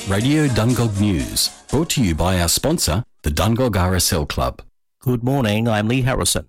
Radio Dungog News, brought to you by our sponsor, the Dungog RSL Club. Good morning, I'm Lee Harrison.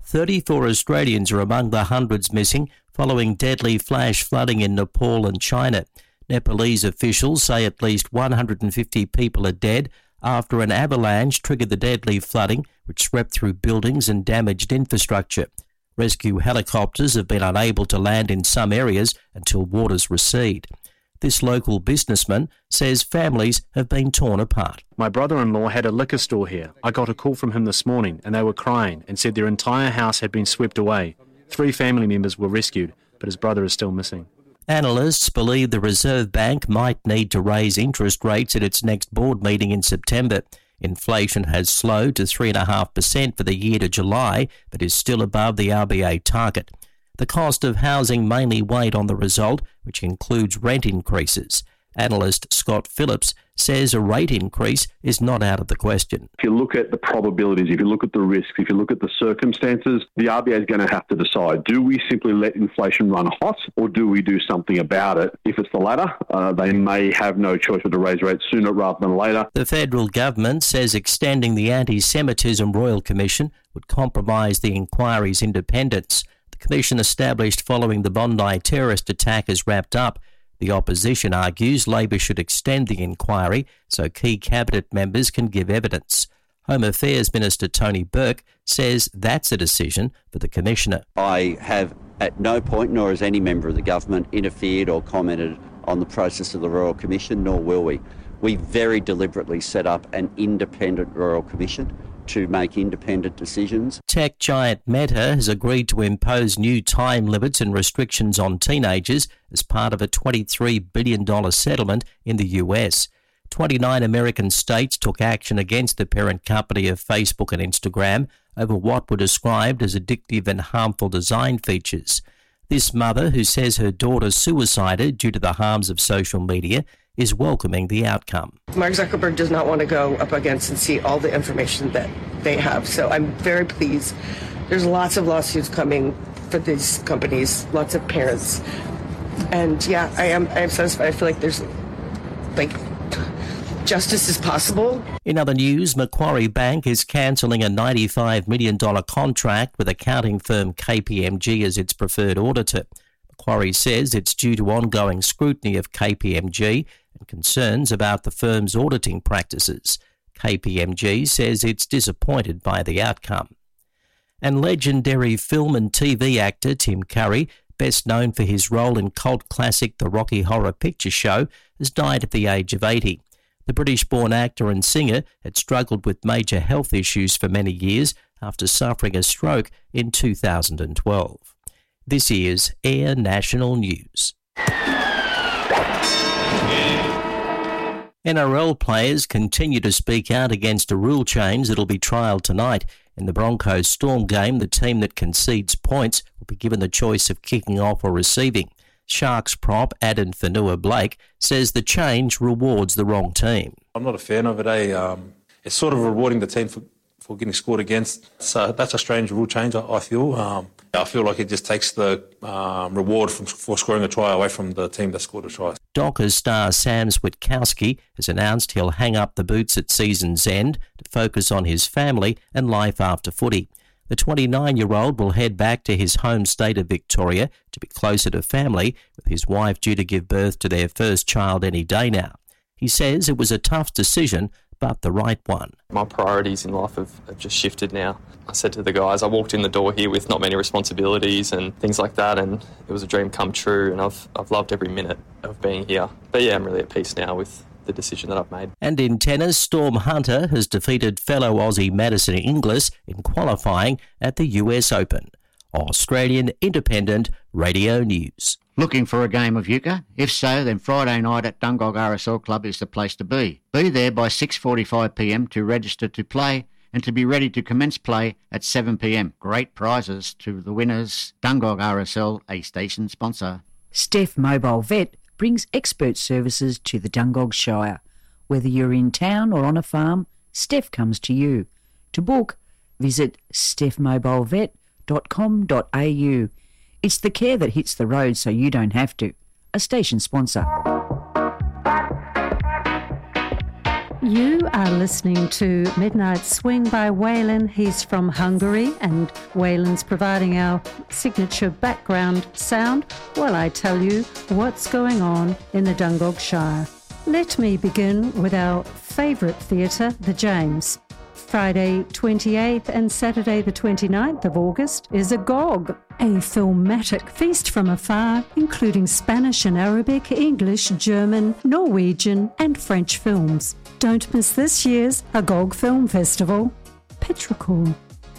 34 Australians are among the hundreds missing following deadly flash flooding in Nepal and China. Nepalese officials say at least 150 people are dead after an avalanche triggered the deadly flooding, which swept through buildings and damaged infrastructure. Rescue helicopters have been unable to land in some areas until waters recede. This local businessman says families have been torn apart. My brother-in-law had a liquor store here. I got a call from him this morning and they were crying and said their entire house had been swept away. 3 family members were rescued, but his brother is still missing. Analysts believe the Reserve Bank might need to raise interest rates at its next board meeting in September. Inflation has slowed to 3.5% for the year to July, but is still above the RBA target. The cost of housing mainly weighed on the result, which includes rent increases. Analyst Scott Phillips says a rate increase is not out of the question. If you look at the probabilities, if you look at the risks, if you look at the circumstances, the RBA is going to have to decide, do we simply let inflation run hot or do we do something about it? If it's the latter, they may have no choice but to raise rates sooner rather than later. The federal government says extending the Anti-Semitism Royal Commission would compromise the inquiry's independence. The commission established following the Bondi terrorist attack is wrapped up. The opposition argues Labor should extend the inquiry so key cabinet members can give evidence. Home Affairs Minister Tony Burke says that's a decision for the Commissioner. I have at no point, nor has any member of the government, interfered or commented on the process of the Royal Commission, nor will we. We very deliberately set up an independent Royal Commission to make independent decisions. Tech giant Meta has agreed to impose new time limits and restrictions on teenagers as part of a $23 billion settlement in the US. 29 American states took action against the parent company of Facebook and Instagram over what were described as addictive and harmful design features. This mother, who says her daughter suicided due to the harms of social media, is welcoming the outcome. Mark Zuckerberg does not want to go up against and see all the information that they have. So I'm very pleased. There's lots of lawsuits coming for these companies, lots of parents. And yeah, I am satisfied. I feel like there's justice is possible. In other news, Macquarie Bank is cancelling a $95 million contract with accounting firm KPMG as its preferred auditor. Macquarie says it's due to ongoing scrutiny of KPMG and concerns about the firm's auditing practices. KPMG says it's disappointed by the outcome. And legendary film and TV actor Tim Curry, best known for his role in cult classic The Rocky Horror Picture Show, has died at the age of 80. The British-born actor and singer had struggled with major health issues for many years after suffering a stroke in 2012. This is Air National News. NRL players continue to speak out against a rule change that will be trialled tonight. In the Broncos Storm game, the team that concedes points will be given the choice of kicking off or receiving. Sharks prop Adam Fanua-Blake says the change rewards the wrong team. I'm not a fan of it. It's sort of rewarding the team for getting scored against. So that's a strange rule change, I feel. I feel like it just takes the reward for scoring a try away from the team that scored a try. Dockers star Sam Switkowski has announced he'll hang up the boots at season's end to focus on his family and life after footy. The 29-year-old will head back to his home state of Victoria to be closer to family, with his wife due to give birth to their first child any day now. He says it was a tough decision, but the right one. My priorities in life have just shifted now. I said to the guys, I walked in the door here with not many responsibilities and things like that, and it was a dream come true, and I've loved every minute of being here. But yeah, I'm really at peace now with the decision that I've made. And in tennis, Storm Hunter has defeated fellow Aussie Madison Inglis in qualifying at the US Open. Australian Independent Radio News. Looking for a game of euchre? If so, then Friday night at Dungog RSL Club is the place to be. Be there by 6:45pm to register to play and to be ready to commence play at 7pm. Great prizes to the winners. Dungog RSL, a station sponsor. Steph Mobile Vet brings expert services to the Dungog Shire. Whether you're in town or on a farm, Steph comes to you. To book, visit stephmobilevet.com.au. It's the care that hits the road so you don't have to. A station sponsor. You are listening to Midnight Swing by Waylon. He's from Hungary, and Waylon's providing our signature background sound while I tell you what's going on in the Dungog Shire. Let me begin with our favourite theatre, the James. Friday 28th and Saturday the 29th of August is Agog, a filmatic feast from afar, including Spanish and Arabic, English, German, Norwegian and French films. Don't miss this year's Agog Film Festival. Petrichor.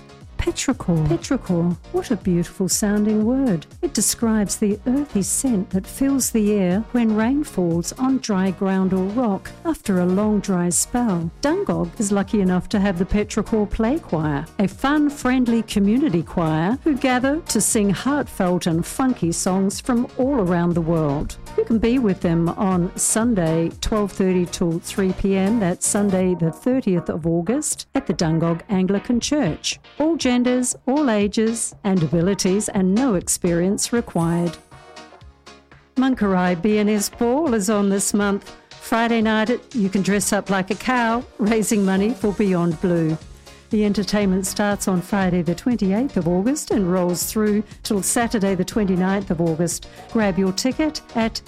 What a beautiful sounding word. It describes the earthy scent that fills the air when rain falls on dry ground or rock after a long dry spell. Dungog is lucky enough to have the Petrichor Play Choir, a fun, friendly community choir who gather to sing heartfelt and funky songs from all around the world. You can be with them on Sunday 12:30 till 3 p.m. That's Sunday the 30th of August at the Dungog Anglican Church. All genders, all ages and abilities, and no experience required. Munkarai BNS Ball is on this month. Friday night you can dress up like a cow, raising money for Beyond Blue. The entertainment starts on Friday the 28th of August and rolls through till Saturday the 29th of August. Grab your ticket at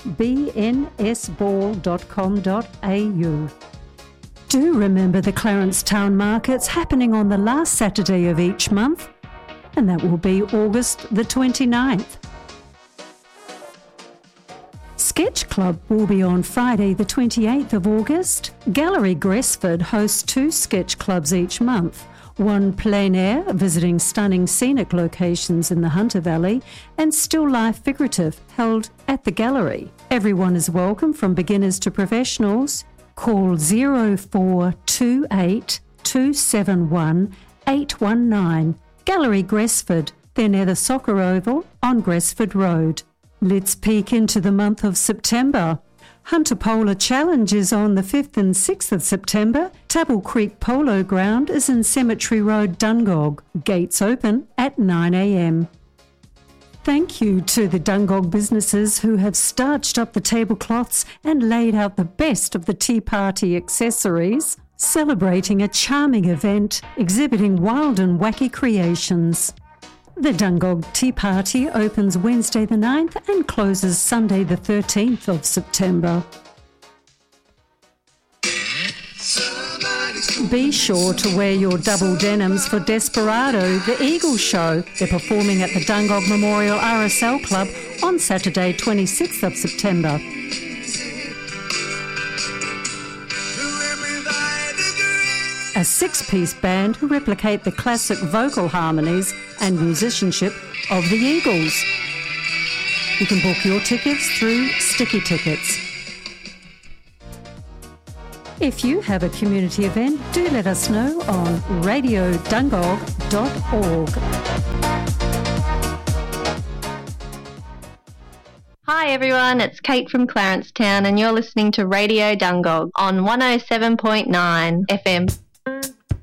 bnsball.com.au. Do remember the Clarence Town Markets happening on the last Saturday of each month, and that will be August the 29th. Sketch Club will be on Friday the 28th of August. Gallery Gresford hosts 2 sketch clubs each month. One plein air, visiting stunning scenic locations in the Hunter Valley, and still life figurative, held at the gallery. Everyone is welcome, from beginners to professionals. Call 0428 271 819. Gallery Gresford. They're near the Soccer Oval on Gresford Road. Let's peek into the month of September. Hunter Polar Challenge is on the 5th and 6th of September. Tabble Creek Polo Ground is in Cemetery Road, Dungog. Gates open at 9 a.m. Thank you to the Dungog businesses who have starched up the tablecloths and laid out the best of the tea party accessories, celebrating a charming event exhibiting wild and wacky creations. The Dungog Tea Party opens Wednesday the 9th and closes Sunday the 13th of September. Be sure to wear your double denims for Desperado, the Eagle Show. They're performing at the Dungog Memorial RSL Club on Saturday 26th of September. A 6-piece band who replicate the classic vocal harmonies and musicianship of the Eagles. You can book your tickets through Sticky Tickets. If you have a community event, do let us know on radiodungog.org. Hi everyone, it's Kate from Clarence Town and you're listening to Radio Dungog on 107.9 FM.